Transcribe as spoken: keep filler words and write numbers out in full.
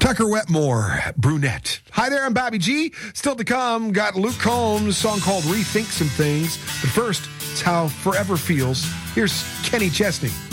Tucker Wetmore, Brunette. Hi there, I'm Bobby G. Still to come, got Luke Combs' song called Rethink Some Things. But first, it's how Forever feels. Here's Kenny Chesney.